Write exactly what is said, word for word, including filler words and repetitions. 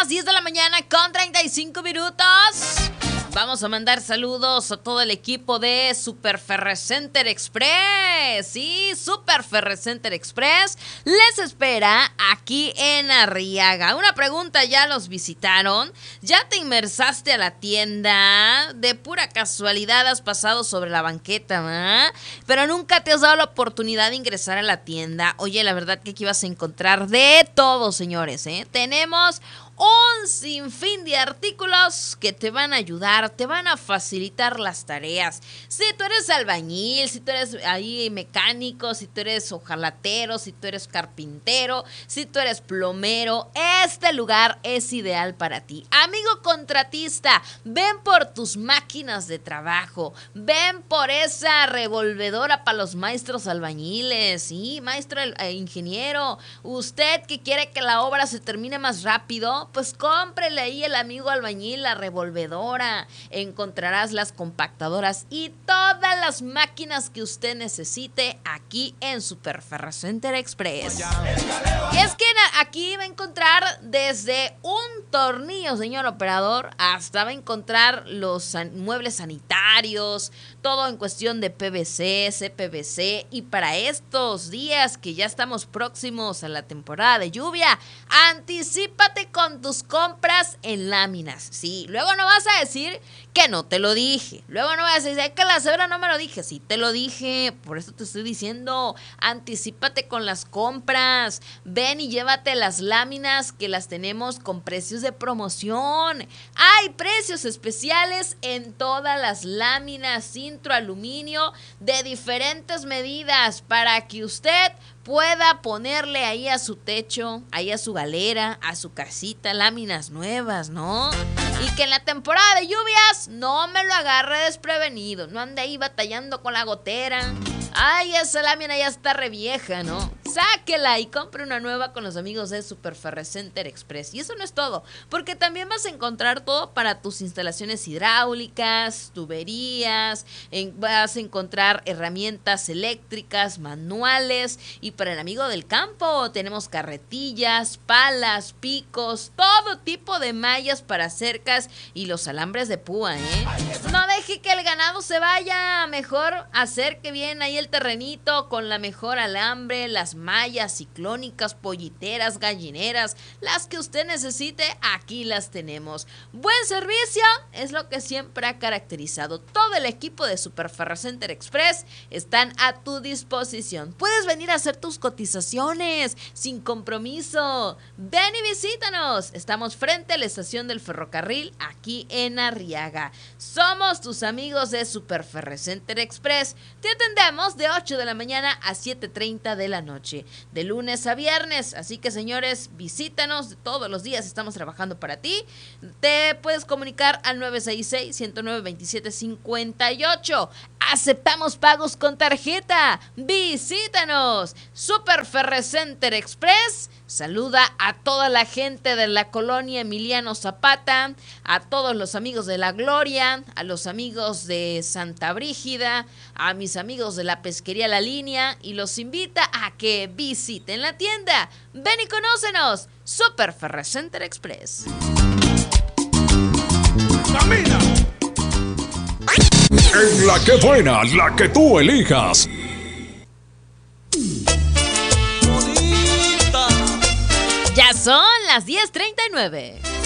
las diez de la mañana con treinta y cinco minutos. Vamos a mandar saludos a todo el equipo de Super Ferrecenter Express. Sí, Super Ferrecenter Express les espera aquí en Arriaga. Una pregunta, ¿ya los visitaron? ¿Ya te inmersaste a la tienda? De pura casualidad has pasado sobre la banqueta, ¿verdad? Pero nunca te has dado la oportunidad de ingresar a la tienda. Oye, la verdad que aquí vas a encontrar de todo, señores, ¿eh? Tenemos un sinfín de artículos que te van a ayudar, te van a facilitar las tareas. Si tú eres albañil, si tú eres ahí mecánico, si tú eres hojalatero, si tú eres carpintero, si tú eres plomero, este lugar es ideal para ti. Amigo contratista, ven por tus máquinas de trabajo, ven por esa revolvedora para los maestros albañiles, sí, maestro eh, ingeniero, usted que quiere que la obra se termine más rápido, pues cómprele ahí el amigo albañil la revolvedora. Encontrarás las compactadoras y todas las máquinas que usted necesite aquí en Super Ferrecenter Express. Y es que aquí va a encontrar desde un tornillo, señor operador, hasta va a encontrar los san- muebles sanitarios, todo en cuestión de P V C, C P V C. Y para estos días que ya estamos próximos a la temporada de lluvia, anticípate con tus compras en láminas. Sí, luego no vas a decir que no te lo dije. Luego no vas a decir que la cebra no me lo dije. Sí, te lo dije. Por eso te estoy diciendo, anticípate con las compras. Ven y llévate las láminas que las tenemos con precios de promoción. Hay precios especiales en todas las láminas cintro aluminio de diferentes medidas para que usted pueda ponerle ahí a su techo, ahí a su galera, a su casita, láminas nuevas, ¿no? Y que en la temporada de lluvias no me lo agarre desprevenido, no ande ahí batallando con la gotera. Ay, esa lámina ya está re vieja, ¿no? Sáquela y compre una nueva con los amigos de Super Ferrecenter Express. Y eso no es todo, porque también vas a encontrar todo para tus instalaciones hidráulicas, tuberías, en, vas a encontrar herramientas eléctricas, manuales, y para el amigo del campo tenemos carretillas, palas, picos, todo tipo de mallas para cercas y los alambres de púa, ¿eh? No deje que el ganado se vaya, mejor acerque bien ahí el terrenito con la mejor alambre, las mallas ciclónicas, polliteras, gallineras, las que usted necesite, aquí las tenemos. Buen servicio es lo que siempre ha caracterizado. Todo el equipo de Super Ferrecenter Express están a tu disposición. Puedes venir a hacer tus cotizaciones sin compromiso. Ven y visítanos. Estamos frente a la estación del ferrocarril aquí en Arriaga. Somos tus amigos de Super Ferrecenter Express. Te atendemos de ocho de la mañana a siete treinta de la noche, de lunes a viernes. Así que, señores, visítanos. Todos los días estamos trabajando para ti. Te puedes comunicar al nueve seis seis, uno cero nueve, dos siete cinco ocho. Aceptamos pagos con tarjeta. Visítanos. Super Ferrecenter Express saluda a toda la gente de la colonia Emiliano Zapata, a todos los amigos de La Gloria, a los amigos de Santa Brígida, a mis amigos de la Pesquería La Línea, y los invita a que visiten la tienda. Ven y conócenos. Super Ferrecenter Express. ¡Camina! En la que buena, la que tú elijas. Ya son las diez treinta y nueve.